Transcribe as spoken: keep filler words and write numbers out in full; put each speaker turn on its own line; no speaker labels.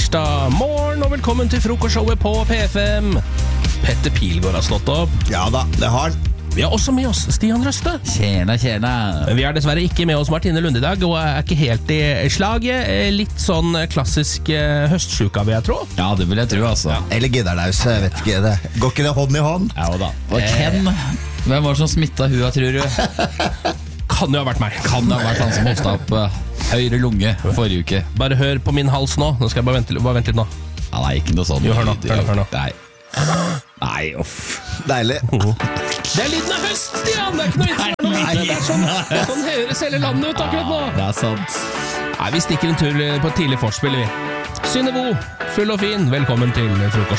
tirsdag morgen, og velkommen til frokostshowet på P F M. Petter Pilgaard har slått opp.
Ja da, det har han.
Vi har også med oss Stian Røste.
Tjena, tjena.
Men vi er dessverre ikke med oss Martine Lunde i dag, og er ikke helt i slaget. Litt sånn klassisk eh, høstsjuka, vil jeg tro.
Ja, det vil jeg tro, altså.
Eller gidderlaus, jeg vet ikke det. Går ikke det hånd i hånd?
Ja da. Og Ken, hvem var det som smittet hua, tror du?
Kan jo ha vært meg.
Kan det ha vært han som hostet opp uh, høyre lunge forrige uke?
Bare hør på min hals nå. Nå skal jeg bare vente, bare vente litt nå.
Ja, nei, ikke noe sånn.
Jo, hør nå, hør nå, hør nå.
Nei. Nei, uff.
Deilig.
Det er lyden av høst, Stian! Det er ikke noe vits for noe vite. Det er sånn, sånn høres hele landet ut akkurat nå.
Det er sant.
Nei, vi stikker en tur på et tidlig forspill, vi. Synnøve, full og fin, velkommen til frokost.